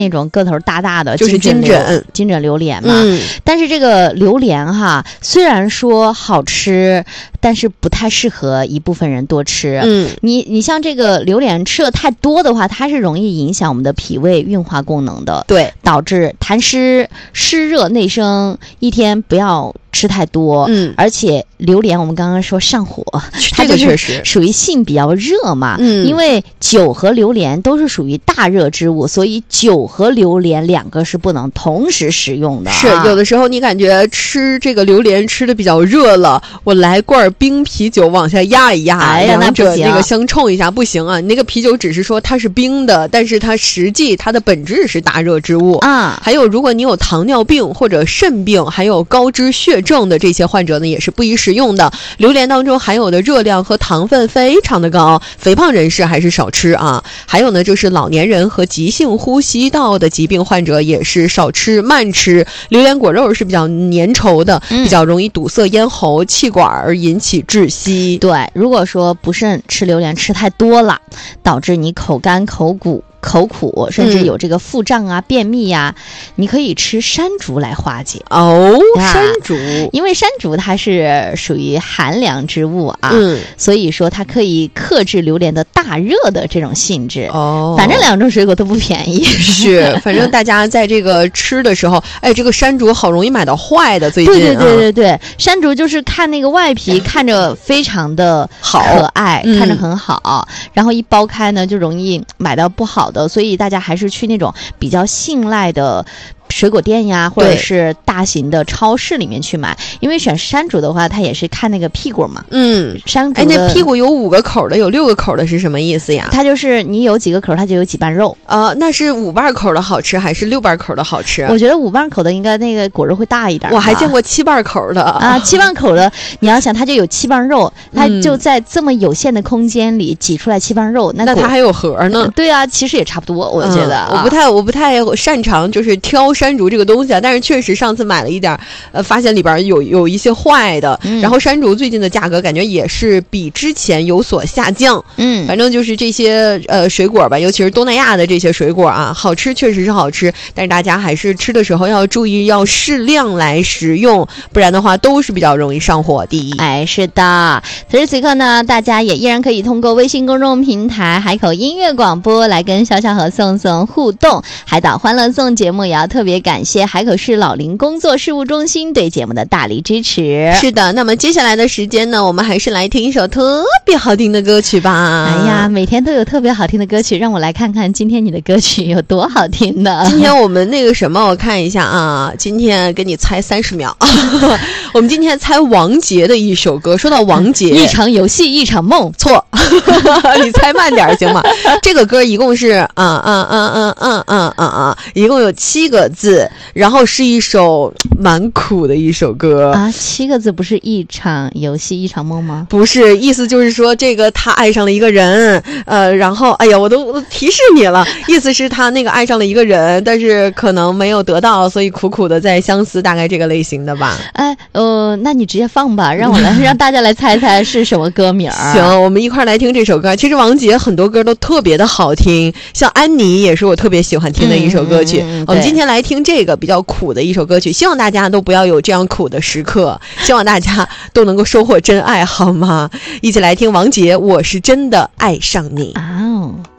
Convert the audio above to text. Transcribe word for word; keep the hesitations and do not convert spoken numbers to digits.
那种个头大大的， 就是金枕金枕榴莲嘛、 嗯。 但是这个榴莲哈，虽然说好吃，但是不太适合一部分人多吃。 嗯， 你你像这个榴莲吃的太多的话，它是容易影响我们的脾胃运化功能的， 对， 导致痰湿、湿热内生，一天不要吃太多。 嗯， 而且榴莲我们刚刚说上火， 这个确实属于性比较热嘛。 嗯， 因为酒和榴莲都是属于大热之物，所以酒和榴莲两个是不能同时食用的、啊。 是有的时候你感觉吃这个榴莲吃的比较热了，我来罐冰啤酒往下压一压， 哎呀， 两者那个相冲一下不行啊！你那个啤酒只是说它是冰的，但是它实际它的本质是大热之物啊。 还有，如果你有糖尿病或者肾病，还有高脂血症的这些患者呢，也是不宜食用的。榴莲当中含有的热量和糖分非常的高，肥胖人士还是少吃啊。还有呢，就是老年人和急性呼吸道的疾病患者也是少吃慢吃。榴莲果肉是比较粘稠的、嗯、比较容易堵塞咽喉气管而引起窒息。 对，如果说不慎吃榴莲吃太多了，导致你口干口苦口苦，甚至有这个腹胀啊、嗯、便秘呀、啊，你可以吃山竹来化解。 哦，山竹， 因为山竹它是属于寒凉之物啊， 嗯， 所以说它可以克制榴莲的大热的这种性质。 哦， 反正两种水果都不便宜， 是，反正大家在这个吃的时候，哎，这个山竹好容易买到坏的，最近、啊、 对对对对对，山竹就是看那个外皮看着非常的好可爱， 嗯、 看着很好，然后一剥开呢就容易买到不好的，所以大家还是去那种比较信赖的水果店呀，或者是大型的超市里面去买。因为选山竹的话，它也是看那个屁股嘛。 嗯， 山竹哎，那屁股有五个口的，有六个口的是什么意思呀？ 它就是你有几个口，它就有几瓣肉。 呃，那是五瓣口的好吃还是六瓣口的好吃？ 我觉得五瓣口的应该那个果肉会大一点。 我还见过七瓣口的啊，七瓣口的，你要想它就有七瓣肉，它就在这么有限的空间里挤出来七瓣肉，那那它还有核呢？ 对啊，其实也差不多，我觉得、啊嗯。我不太我不太擅长就是挑山竹这个东西啊。但是确实上次买了一点，呃，发现里边有有一些坏的、嗯。然后山竹最近的价格感觉也是比之前有所下降。 嗯， 反正就是这些呃水果吧，尤其是东南亚的这些水果啊，好吃确实是好吃，但是大家还是吃的时候要注意，要适量来食用，不然的话都是比较容易上火的。 哎，是的。此时此刻呢，大家也依然可以通过微信公众平台海口音乐广播来跟潇潇和宋宋互动。海岛欢乐颂节目也要特别感谢海口市老龄工作事务中心对节目的大力支持。 是的，那么接下来的时间呢，我们还是来听一首特别好听的歌曲吧。 哎呀，每天都有特别好听的歌曲，让我来看看今天你的歌曲有多好听的。 今天我们那个什么，我看一下啊，今天给你猜三十秒。我们今天猜王杰的一首歌。说到王杰， 一场游戏一场梦， 错。你猜慢点行吗？这个歌一共是啊啊啊啊啊啊啊啊，一共有七个字，然后是一首蛮苦的一首歌啊。七个字不是一场游戏一场梦吗？ 不是，意思就是说这个他爱上了一个人，呃，然后哎呀，我都我都提示你了，意思是他那个爱上了一个人，但是可能没有得到，所以苦苦的在相思，大概这个类型的吧。 哎，呃，那你直接放吧，让我来让大家来猜猜是什么歌名。 行，我们一块来听这首歌。其实王杰很多歌都特别的好听，像安妮也是我特别喜欢听的一首歌曲。 嗯嗯、 我们今天来听这个比较苦的一首歌曲，希望大家都不要有这样苦的时刻，希望大家都能够收获真爱，好吗？一起来听王杰，我是真的爱上你。 哦。